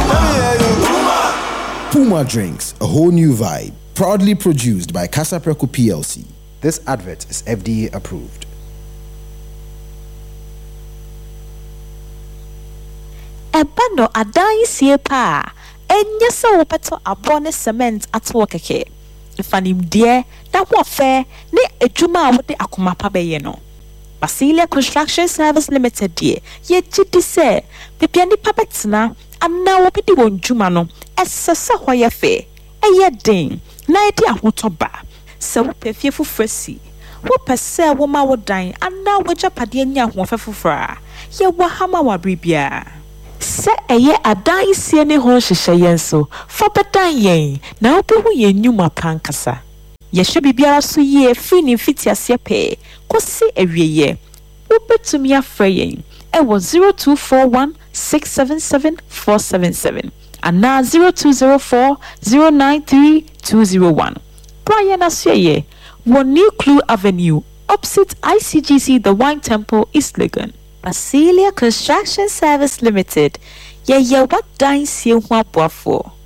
Puma Drinks, a whole new vibe. Proudly produced by Casa Preco PLC. This advert is FDA approved. Ebano adai siepa. Enya se wopeto abone cement atwo keke. Ifanim die na wofe ne edwuma a wode akomapa beye no. Basilia Construction Service Limited die ye chiti se pepia nipa betena ana wobedi won dwuma no esese hoye fe eye den na edi ahotoba se wo pefie fufrasi wo pese wo ma wo dan ana woja pade anya ahofe fufra ye wo hama wa bribia se eye adan sie ne ho hyehyɛ yen so fa bedan yen na obehu yen nyuma pankasa ye hwe bibiara so ye free ni fitiase pe kosi ewieye ubetumi afra yen ewo 0241 677 477 and now 0204-093-201. Brian Asye, One New Clue Avenue, opposite ICGC The Wine Temple, East Legon. Basilia Construction Service Limited. What dine see what for?